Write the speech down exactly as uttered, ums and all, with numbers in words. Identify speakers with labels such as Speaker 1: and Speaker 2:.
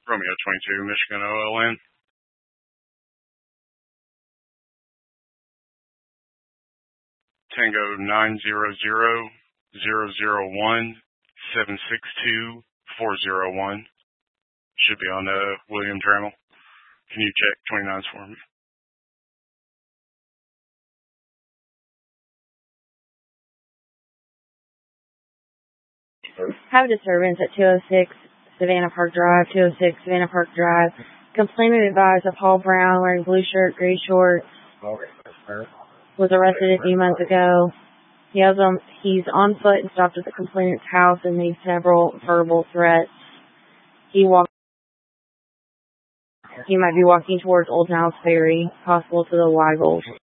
Speaker 1: Romeo twenty-two, Michigan O L N. Tango nine zero zero zero zero one seven six two four zero one. Should be on uh, William Trammell. Can you check twenty-nines for me?
Speaker 2: Have a disturbance at two oh six Savannah Park Drive, two oh six Savannah Park Drive. Complainant advised that Paul Brown, wearing blue shirt, gray shorts, was arrested a few months ago. He has um, he's on foot and stopped at the complainant's house and made several verbal threats. He walked. He might be walking towards Old Niles Ferry, possible to the Weigels.